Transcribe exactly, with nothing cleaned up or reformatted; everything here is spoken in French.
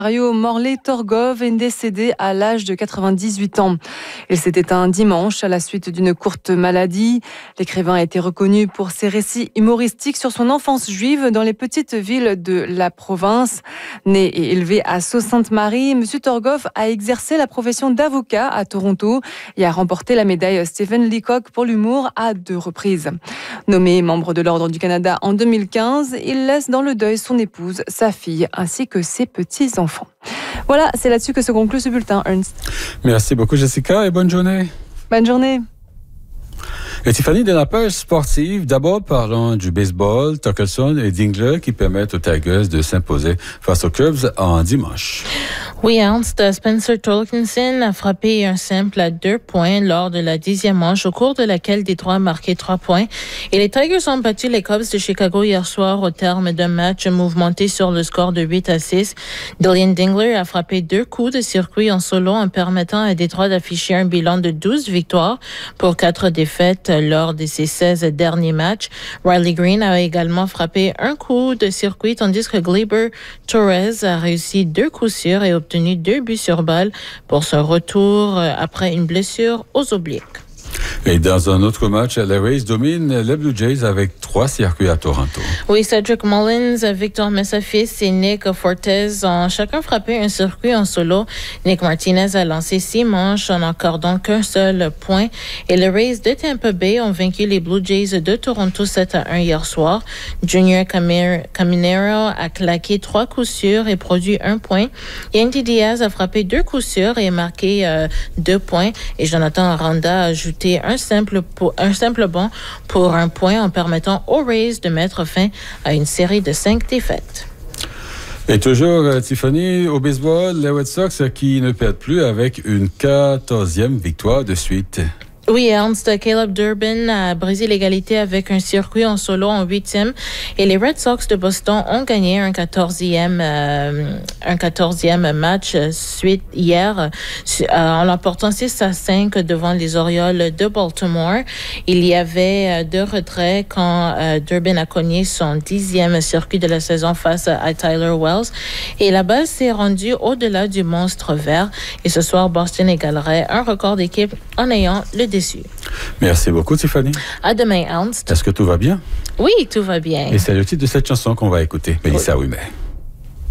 Mario Morley-Torgov est décédé à l'âge de quatre-vingt-dix-huit ans. Il s'est éteint dimanche à la suite d'une courte maladie. L'écrivain a été reconnu pour ses récits humoristiques sur son enfance juive dans les petites villes de la province. Né et élevé à Sault-Sainte-Marie, M. Torgov a exercé la profession d'avocat à Toronto et a remporté la médaille Stephen Leacock pour l'humour à deux reprises. Nommé membre de l'Ordre du Canada en deux mille quinze, il laisse dans le deuil son épouse, sa fille ainsi que ses petits-enfants. Voilà, c'est là-dessus que se conclut ce bulletin, Ernst. Merci beaucoup, Jessica, et bonne journée. Bonne journée. Et Tiffany, de la page sportive, d'abord parlons du baseball, Torkelson et Dingler qui permettent aux Tigers de s'imposer face aux Cubs en dimanche. Oui, Ernst, Spencer Torkelson a frappé un simple à deux points lors de la dixième manche, au cours de laquelle Détroit a marqué trois points. Et les Tigers ont battu les Cubs de Chicago hier soir au terme d'un match mouvementé sur le score de huit à six. Dillon Dingler a frappé deux coups de circuit en solo en permettant à Détroit d'afficher un bilan de douze victoires pour quatre défaites lors de ses seize derniers matchs. Riley Green a également frappé un coup de circuit, tandis que Gleyber Torres a réussi deux coups sûrs et obtenu deux buts sur balle pour son retour après une blessure aux obliques. Et dans un autre match, les Rays dominent les Blue Jays avec trois circuits à Toronto. Oui, Cedric Mullins, Victor Messafis et Nick Fortes ont chacun frappé un circuit en solo. Nick Martinez a lancé six manches en n'accordant qu'un seul point. Et les Rays de Tampa Bay ont vaincu les Blue Jays de Toronto sept à un hier soir. Junior Caminero a claqué trois coups sûrs et produit un point. Yandy Diaz a frappé deux coups sûrs et marqué euh, deux points. Et Jonathan Aranda a ajouté un simple, pour, un simple bond pour un point en permettant aux Rays de mettre fin à une série de cinq défaites. Et toujours, euh, Tiffany, au baseball, les Red Sox qui ne perdent plus avec une quatorzième victoire de suite. Oui, Ernst, Caleb Durbin a brisé l'égalité avec un circuit en solo en huitième et les Red Sox de Boston ont gagné un quatorzième, euh, un quatorzième match suite hier euh, en l'emportant six à cinq devant les Orioles de Baltimore. Il y avait deux retraits quand euh, Durbin a cogné son dixième circuit de la saison face à Tyler Wells et la balle s'est rendue au-delà du monstre vert et ce soir Boston égalerait un record d'équipe en ayant le déçu. Merci beaucoup, Tiffany. À demain, Ernst. Est-ce que tout va bien? Oui, tout va bien. Et c'est le titre de cette chanson qu'on va écouter, Mélissa Ouimet.